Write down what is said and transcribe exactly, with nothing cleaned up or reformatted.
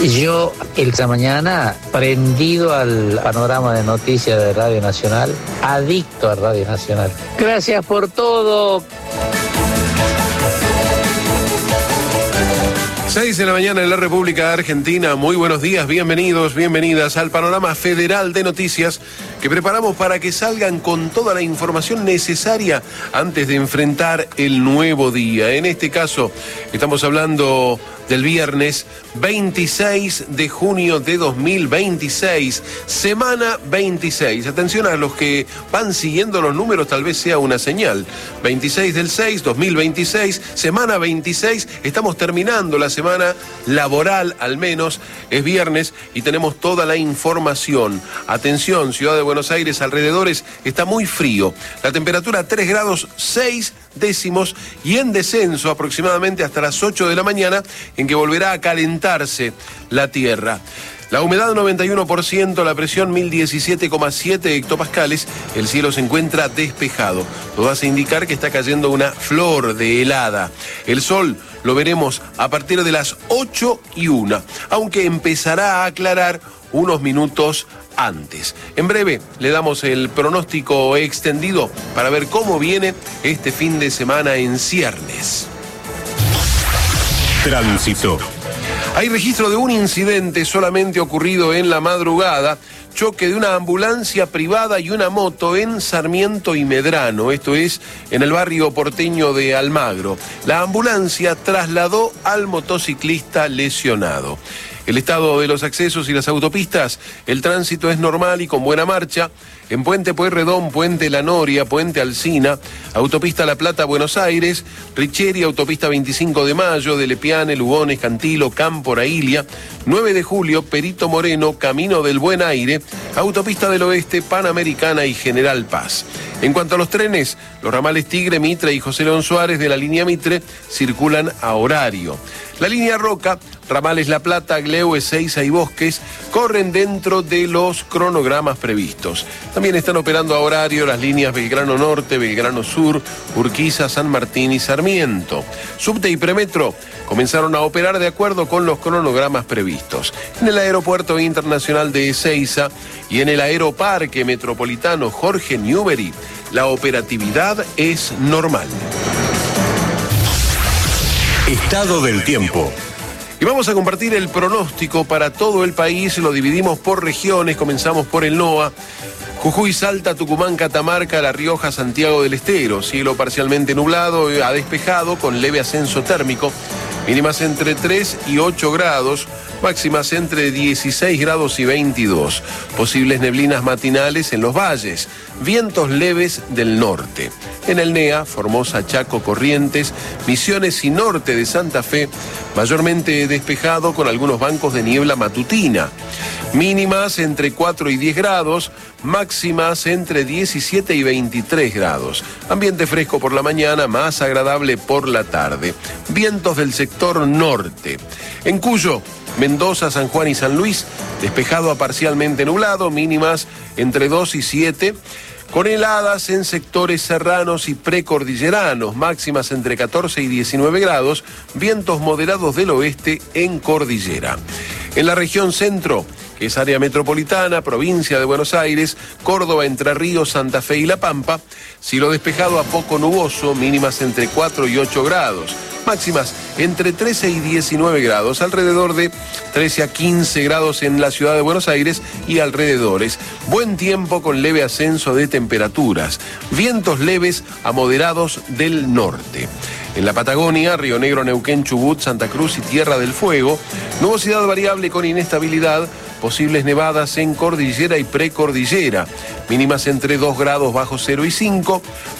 Yo esta mañana, prendido al panorama de noticias de Radio Nacional, adicto a Radio Nacional. Gracias por todo. seis de la mañana en la República Argentina. Muy buenos días, bienvenidos, bienvenidas al panorama federal de noticias que preparamos para que salgan con toda la información necesaria antes de enfrentar el nuevo día. En este caso, estamos hablando del viernes veintiséis de junio de dos mil veintiséis, semana veintiséis. Atención a los que van siguiendo los números, tal vez sea una señal. veintiséis del seis, dos mil veintiséis, semana veintiséis, estamos terminando la semana laboral, al menos, es viernes y tenemos toda la información. Atención, Ciudad de Buenos Aires, alrededores, está muy frío. La temperatura tres grados seis décimos y en descenso aproximadamente hasta las ocho de la mañana, en que volverá a calentarse la tierra. La humedad noventa y uno por ciento, la presión mil diecisiete coma siete hectopascales, el cielo se encuentra despejado. Todo hace indicar que está cayendo una flor de helada. El sol lo veremos a partir de las ocho y una, aunque empezará a aclarar unos minutos antes. En breve le damos el pronóstico extendido para ver cómo viene este fin de semana en ciernes. Tránsito. Hay registro de un incidente solamente ocurrido en la madrugada, choque de una ambulancia privada y una moto en Sarmiento y Medrano, esto es en el barrio porteño de Almagro. La ambulancia trasladó al motociclista lesionado. El estado de los accesos y las autopistas, el tránsito es normal y con buena marcha. En Puente Pueyrredón, Puente La Noria, Puente Alsina, Autopista La Plata, Buenos Aires, Richeri, Autopista veinticinco de mayo, de Lepiane, Lugones, Cantilo, Cámpora, Ilia, nueve de julio, Perito Moreno, Camino del Buen Aire, Autopista del Oeste, Panamericana y General Paz. En cuanto a los trenes, los ramales Tigre, Mitre y José León Suárez de la línea Mitre circulan a horario. La línea Roca, ramales La Plata, Gleu, Ezeiza y Bosques corren dentro de los cronogramas previstos. También están operando a horario las líneas Belgrano Norte, Belgrano Sur, Urquiza, San Martín y Sarmiento. Subte y Premetro comenzaron a operar de acuerdo con los cronogramas previstos. En el Aeropuerto Internacional de Ezeiza y en el Aeroparque Metropolitano Jorge Newbery, la operatividad es normal. Estado del tiempo. Y vamos a compartir el pronóstico para todo el país, lo dividimos por regiones, comenzamos por el NOA. Jujuy, Salta, Tucumán, Catamarca, La Rioja, Santiago del Estero. Cielo parcialmente nublado a despejado con leve ascenso térmico. Mínimas entre tres y ocho grados, máximas entre dieciséis grados y veintidós. Posibles neblinas matinales en los valles, vientos leves del norte. En el NEA, Formosa, Chaco, Corrientes, Misiones y norte de Santa Fe, mayormente despejado con algunos bancos de niebla matutina. Mínimas entre cuatro y diez grados, máximas entre diecisiete y veintitrés grados. Ambiente fresco por la mañana, más agradable por la tarde. Vientos del sector norte. En Cuyo, Mendoza, San Juan y San Luis, despejado a parcialmente nublado, mínimas entre dos y siete. Con heladas en sectores serranos y precordilleranos, máximas entre catorce y diecinueve grados, vientos moderados del oeste en cordillera. En la región centro, que es área metropolitana, provincia de Buenos Aires, Córdoba, Entre Ríos, Santa Fe y La Pampa, cielo despejado a poco nuboso, mínimas entre cuatro y ocho grados. Máximas entre trece y diecinueve grados, alrededor de trece a quince grados en la ciudad de Buenos Aires y alrededores. Buen tiempo con leve ascenso de temperaturas. Vientos leves a moderados del norte. En la Patagonia, Río Negro, Neuquén, Chubut, Santa Cruz y Tierra del Fuego, nubosidad variable con inestabilidad, posibles nevadas en cordillera y precordillera, mínimas entre dos grados bajo cero y cinco,